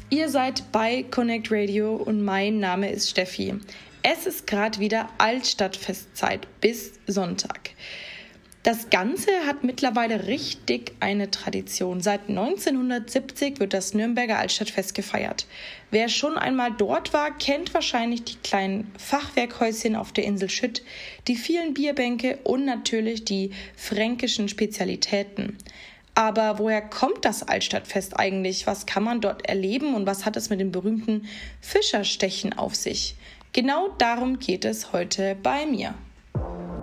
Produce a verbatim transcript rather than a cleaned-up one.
Ihr seid bei Connect Radio und mein Name ist Steffi. Es ist gerade wieder Altstadtfestzeit bis Sonntag. Das Ganze hat mittlerweile richtig eine Tradition. Seit neunzehnhundertsiebzig wird das Nürnberger Altstadtfest gefeiert. Wer schon einmal dort war, kennt wahrscheinlich die kleinen Fachwerkhäuschen auf der Insel Schütt, die vielen Bierbänke und natürlich die fränkischen Spezialitäten. Aber woher kommt das Altstadtfest eigentlich? Was kann man dort erleben und was hat es mit dem berühmten Fischerstechen auf sich? Genau darum geht es heute bei mir.